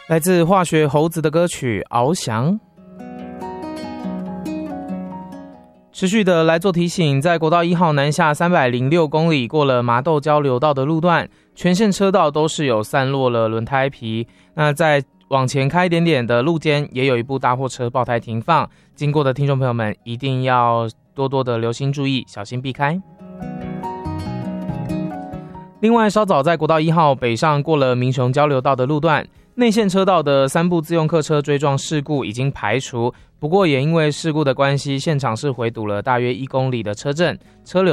来自化学猴子的歌曲《翱翔》。持续的来做提醒，在国道1号南下306公里过了麻豆交流道的路段，全线车道都是有散落了轮胎皮。那在往前开一点点的路肩，也有一部大货车爆胎停放，经过的听众朋友们一定要多多的留心注意，小心避开。另外，稍早在国道1号北上过了民雄交流道的路段，内线车道的3部自用客车追撞事故已经排除，不过也因为事故的关系，现场是回堵了大约1公里的车阵，车流